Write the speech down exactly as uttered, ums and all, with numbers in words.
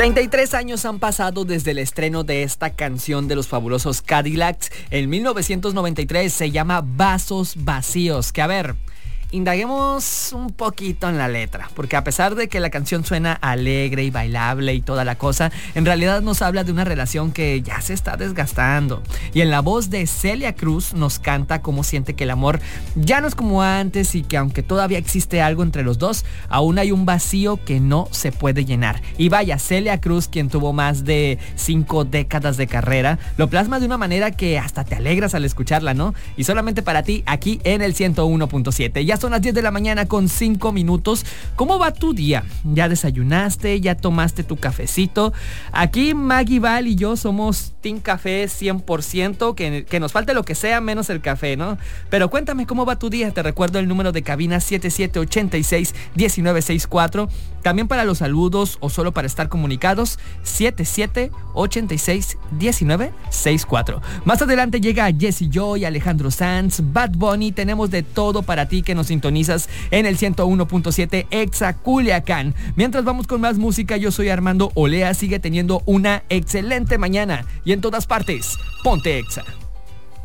treinta y tres años han pasado desde el estreno de esta canción de los fabulosos Cadillacs. En mil novecientos noventa y tres se llama Vasos Vacíos, que a ver, indaguemos un poquito en la letra, porque a pesar de que la canción suena alegre y bailable y toda la cosa, en realidad nos habla de una relación que ya se está desgastando. Y en la voz de Celia Cruz nos canta cómo siente que el amor ya no es como antes y que aunque todavía existe algo entre los dos, aún hay un vacío que no se puede llenar. Y vaya, Celia Cruz, quien tuvo más de cinco décadas de carrera, lo plasma de una manera que hasta te alegras al escucharla, ¿no? Y solamente para ti, aquí en el ciento uno punto siete. Ya son las diez de la mañana con cinco minutos. ¿Cómo va tu día? ¿Ya desayunaste? ¿Ya tomaste tu cafecito? Aquí Maggie Val y yo somos Team Café cien por ciento, que, que nos falte lo que sea menos el café, ¿no? Pero cuéntame cómo va tu día. Te recuerdo el número de cabina siete siete ocho seis uno nueve seis cuatro. También para los saludos o solo para estar comunicados, siete siete ocho seis uno nueve seis cuatro. Más adelante llega Jesse Joy, Alejandro Sanz, Bad Bunny. Tenemos de todo para ti que nos sintonizas en el ciento uno punto siete Exa Culiacán. Mientras vamos con más música, yo soy Armando Olea. Sigue teniendo una excelente mañana y en todas partes, ponte Exa.